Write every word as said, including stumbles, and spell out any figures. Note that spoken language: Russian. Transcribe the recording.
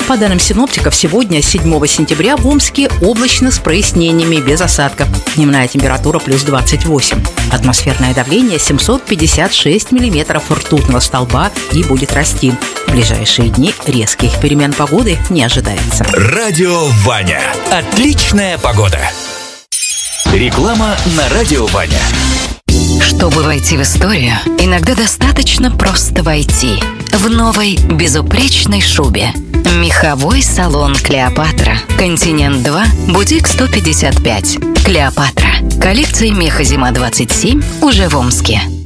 По данным синоптиков, сегодня, седьмого сентября, в Омске облачно с прояснениями, без осадков. Дневная температура плюс двадцать восемь. Атмосферное давление семьсот пятьдесят шесть миллиметров ртутного столба и будет расти. В ближайшие дни резких перемен погоды не ожидается. Радио Ваня. Отличная погода. Реклама на Радио Ваня. Чтобы войти в историю, иногда достаточно просто войти. В новой безупречной шубе. Меховой салон «Клеопатра». Континент два, бутик сто пятьдесят пять. «Клеопатра». Коллекция меха «Зима-двадцать семь» уже в Омске.